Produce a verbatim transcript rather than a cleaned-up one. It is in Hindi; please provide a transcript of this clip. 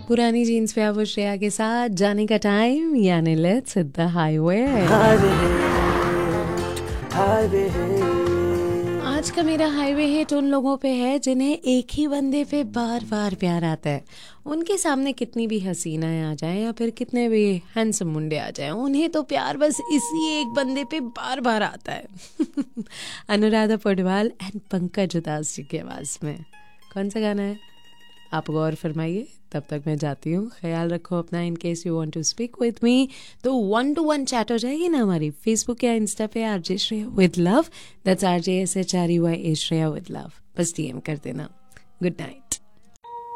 पुरानी जीन्स पे अब श्रेया के साथ जाने का टाइम, यानी लेट्स हिट द हाईवे। आज का मेरा हाईवे हिट उन लोगों पे है जिन्हें एक ही बंदे पे बार बार प्यार आता है। उनके सामने कितनी भी हसीनाएं आ जाएं या फिर कितने भी हैंडसम मुंडे आ जाएं, उन्हें तो प्यार बस इसी एक बंदे पे बार बार आता है। अनुराधा पौडवाल एंड पंकज उदास जी की आवाज में कौन सा गाना है आप गौर फरमाइए। तब तक मैं जाती हूँ, ख्याल रखो अपना। In case you want to speak with me तो वन टू वन चैट हो जाएगी ना हमारी फेसबुक या इंस्टा पे, RJ Shreya with love. That's RJ S H R you I A Shreya with love. बस डीएम कर देना। Good night.